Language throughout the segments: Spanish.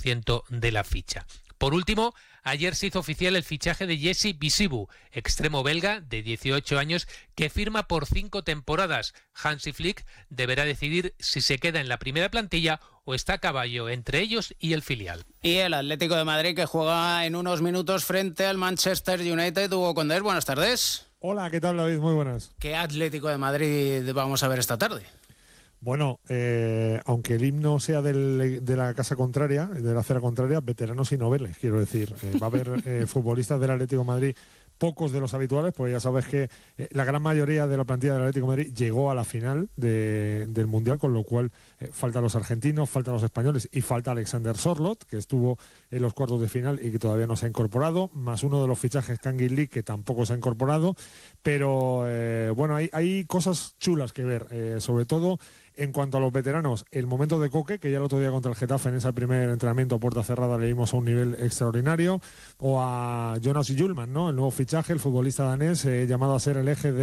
50% de la ficha. Por último, ayer se hizo oficial el fichaje de Jesse Bisibu, extremo belga de 18 años que firma por 5 temporadas. Hansi Flick deberá decidir si se queda en la primera plantilla o está a caballo entre ellos y el filial. Y el Atlético de Madrid, que juega en unos minutos frente al Manchester United. Hugo Condés, buenas tardes. Hola, ¿qué tal, David? Muy buenas. ¿Qué Atlético de Madrid vamos a ver esta tarde? Bueno, aunque el himno sea de la casa contraria, de la acera contraria, veteranos y noveles, quiero decir. Va a haber futbolistas del Atlético de Madrid, pocos de los habituales, pues ya sabes que la gran mayoría de la plantilla del Atlético de Madrid llegó a la final del Mundial, con lo cual faltan los argentinos, faltan los españoles y falta Alexander Sorloth, que estuvo en los cuartos de final y que todavía no se ha incorporado, más uno de los fichajes, Kangin Lee, que tampoco se ha incorporado. Pero bueno, hay cosas chulas que ver, sobre todo en cuanto a los veteranos. El momento de Coque, que ya el otro día contra el Getafe en ese primer entrenamiento a puerta cerrada le dimos a un nivel extraordinario, o a Jonas Hjulmand, ¿no? El nuevo fichaje, el futbolista danés, llamado a ser el eje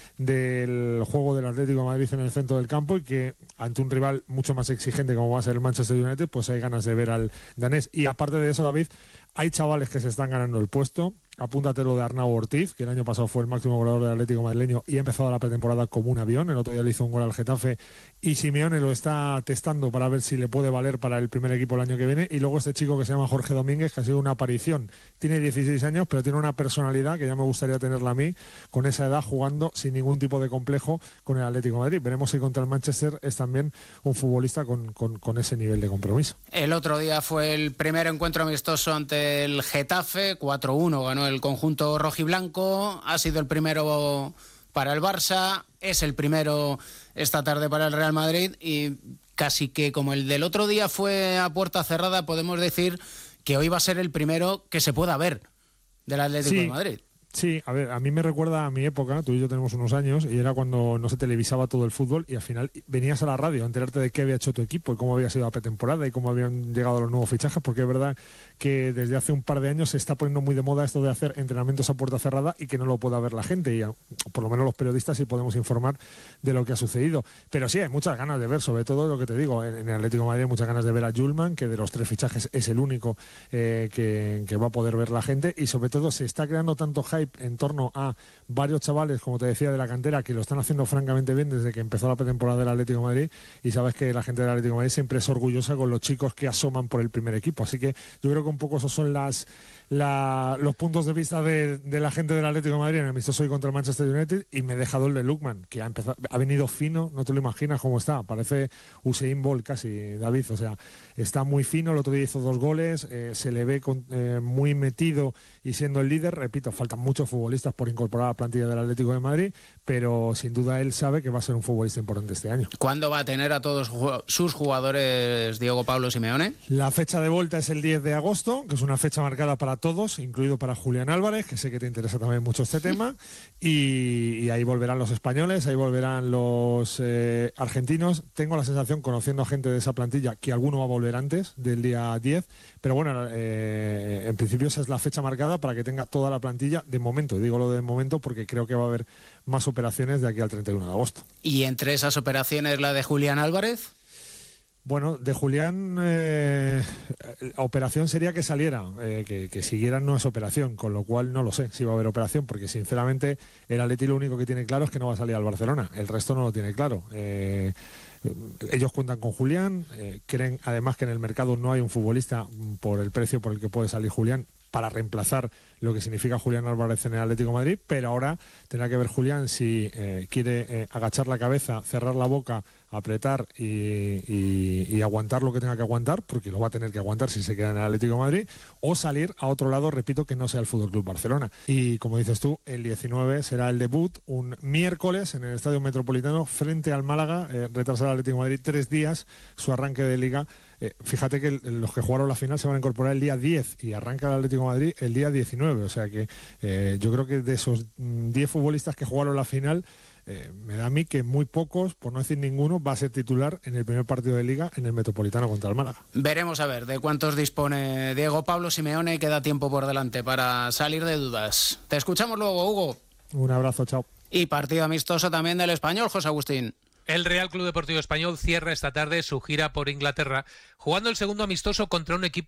del juego del Atlético de Madrid en el centro del campo, y que ante un rival mucho más exigente como va a ser el Manchester United, pues hay ganas de ver al danés. Y aparte de eso, David, hay chavales que se están ganando el puesto. Apúntate lo de Arnau Ortiz, que el año pasado fue el máximo goleador del Atlético madrileño y ha empezado la pretemporada como un avión. El otro día le hizo un gol al Getafe y Simeone lo está testando para ver si le puede valer para el primer equipo el año que viene. Y luego este chico que se llama Jorge Domínguez, que ha sido una aparición. Tiene 16 años, pero tiene una personalidad que ya me gustaría tenerla a mí, con esa edad, jugando sin ningún tipo de complejo con el Atlético de Madrid. Veremos si contra el Manchester es también un futbolista con ese nivel de compromiso. El otro día fue el primer encuentro amistoso ante el Getafe, 4-1 ganó el conjunto rojiblanco. Ha sido el primero para el Barça, es el primero esta tarde para el Real Madrid, y casi que como el del otro día fue a puerta cerrada, podemos decir que hoy va a ser el primero que se pueda ver del Atlético de Madrid. Sí, a ver, a mí me recuerda a mi época, tú y yo tenemos unos años, y era cuando no se televisaba todo el fútbol y al final venías a la radio a enterarte de qué había hecho tu equipo y cómo había sido la pretemporada y cómo habían llegado los nuevos fichajes, porque es verdad que desde hace un par de años se está poniendo muy de moda esto de hacer entrenamientos a puerta cerrada y que no lo pueda ver la gente, y por lo menos los periodistas sí podemos informar de lo que ha sucedido. Pero sí, hay muchas ganas de ver, sobre todo lo que te digo, en el Atlético de Madrid hay muchas ganas de ver a Hjulmand, que de los 3 fichajes es el único que va a poder ver la gente, y sobre todo se está creando tanto hype en torno a varios chavales, como te decía, de la cantera, que lo están haciendo francamente bien desde que empezó la pretemporada del Atlético de Madrid, y sabes que la gente del Atlético de Madrid siempre es orgullosa con los chicos que asoman por el primer equipo, así que yo creo que un poco esos son los puntos de vista de la gente del Atlético de Madrid en el amistoso hoy contra el Manchester United, y me he dejado el de Lookman, que ha venido fino, no te lo imaginas cómo está, parece Usain Bolt casi, David, o sea, está muy fino. El otro día hizo 2 goles, se le ve muy metido y siendo el líder. Repito, faltan muchos futbolistas por incorporar a la plantilla del Atlético de Madrid, pero sin duda él sabe que va a ser un futbolista importante este año. ¿Cuándo va a tener a todos sus jugadores Diego Pablo Simeone? La fecha de vuelta es el 10 de agosto, que es una fecha marcada para todos, incluido para Julián Álvarez, que sé que te interesa también mucho este tema, y ahí volverán los españoles, ahí volverán los argentinos. Tengo la sensación, conociendo a gente de esa plantilla, que alguno va a volver antes del día 10, pero bueno, en principio esa es la fecha marcada para que tenga toda la plantilla de momento. Digo lo de momento porque creo que va a haber más operaciones de aquí al 31 de agosto. ¿Y entre esas operaciones la de Julián Álvarez? Bueno, de Julián, operación sería que saliera, que siguiera no es operación, con lo cual no lo sé si va a haber operación, porque sinceramente el Atleti lo único que tiene claro es que no va a salir al Barcelona, el resto no lo tiene claro. Ellos cuentan con Julián, creen además que en el mercado no hay un futbolista por el precio por el que puede salir Julián para reemplazar lo que significa Julián Álvarez en el Atlético de Madrid, pero ahora tendrá que ver Julián si quiere agachar la cabeza, cerrar la boca, apretar y aguantar lo que tenga que aguantar, porque lo va a tener que aguantar si se queda en el Atlético de Madrid, o salir a otro lado, repito, que no sea el Fútbol Club Barcelona. Y como dices tú, el 19 será el debut, un miércoles en el Estadio Metropolitano frente al Málaga, retrasará al Atlético de Madrid 3 días su arranque de Liga. Fíjate que los que jugaron la final se van a incorporar el día 10 y arranca el Atlético de Madrid el día 19, o sea que yo creo que de esos 10 futbolistas que jugaron la final, me da a mí que muy pocos, por no decir ninguno, va a ser titular en el primer partido de Liga en el Metropolitano contra el Málaga. Veremos a ver de cuántos dispone Diego Pablo Simeone, y queda tiempo por delante para salir de dudas. Te escuchamos luego, Hugo. Un abrazo, chao. Y partido amistoso también del Español, José Agustín. El Real Club Deportivo Español cierra esta tarde su gira por Inglaterra, jugando el segundo amistoso contra un equipo